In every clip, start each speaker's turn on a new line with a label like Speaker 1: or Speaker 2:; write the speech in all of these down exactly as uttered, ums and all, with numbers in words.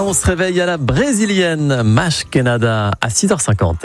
Speaker 1: On se réveille à la brésilienne, Mash Canada, à six heures cinquante.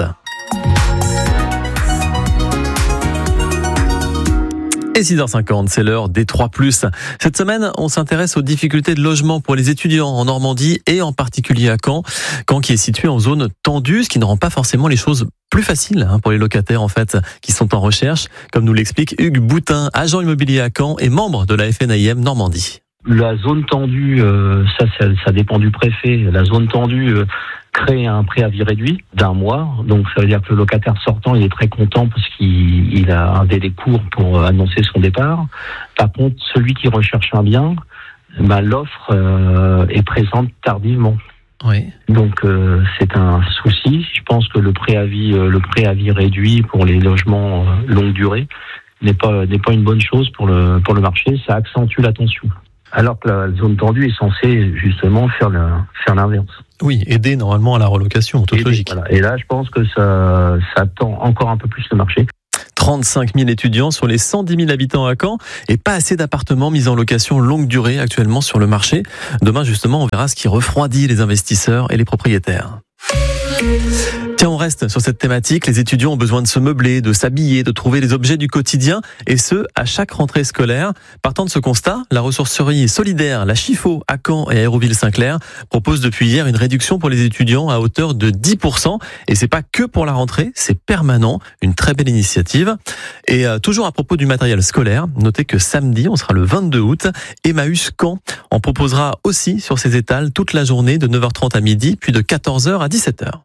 Speaker 1: Et six heures cinquante, c'est l'heure des trois plus. Cette semaine, on s'intéresse aux difficultés de logement pour les étudiants en Normandie et en particulier à Caen. Caen qui est situé en zone tendue, ce qui ne rend pas forcément les choses plus faciles pour les locataires en fait qui sont en recherche, comme nous l'explique Hugues Boutin, agent immobilier à Caen et membre de la F N A I M Normandie.
Speaker 2: La zone tendue, euh, ça, ça, ça dépend du préfet. La zone tendue euh, crée un préavis réduit d'un mois. Donc ça veut dire que le locataire sortant, il est très content parce qu'il il a un délai court pour annoncer son départ. Par contre, celui qui recherche un bien, bah, l'offre euh, est présente tardivement.
Speaker 1: Oui.
Speaker 2: Donc euh, c'est un souci. Je pense que le préavis, euh, le préavis réduit pour les logements euh, longue durée n'est pas n'est pas une bonne chose pour le pour le marché. Ça accentue la tension. Alors que la zone tendue est censée justement faire, le, faire l'inverse.
Speaker 1: Oui, aider normalement à la relocation, toute
Speaker 2: aider,
Speaker 1: logique.
Speaker 2: Voilà. Et là, je pense que ça, ça tend encore un peu plus le marché.
Speaker 1: trente-cinq mille étudiants sur les cent dix mille habitants à Caen et pas assez d'appartements mis en location longue durée actuellement sur le marché. Demain, justement, on verra ce qui refroidit les investisseurs et les propriétaires. Tiens, on reste sur cette thématique. Les étudiants ont besoin de se meubler, de s'habiller, de trouver les objets du quotidien, et ce, à chaque rentrée scolaire. Partant de ce constat, la ressourcerie solidaire, la Chiffaut à Caen et à Hérouville-Saint-Clair propose depuis hier une réduction pour les étudiants à hauteur de dix pour cent. Et c'est pas que pour la rentrée, c'est permanent. Une très belle initiative. Et euh, toujours à propos du matériel scolaire, notez que samedi, on sera le vingt-deux août, Emmaüs Caen en proposera aussi sur ses étals toute la journée de neuf heures trente à midi, puis de quatorze heures à dix-sept heures.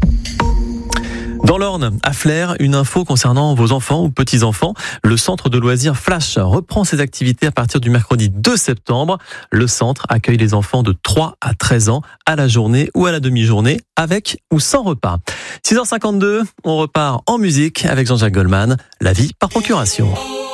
Speaker 1: Dans l'Orne, à Flers, une info concernant vos enfants ou petits-enfants. Le centre de loisirs Flash reprend ses activités à partir du mercredi deux septembre. Le centre accueille les enfants de trois à treize ans à la journée ou à la demi-journée, avec ou sans repas. six heures cinquante-deux, on repart en musique avec Jean-Jacques Goldman, La vie par procuration.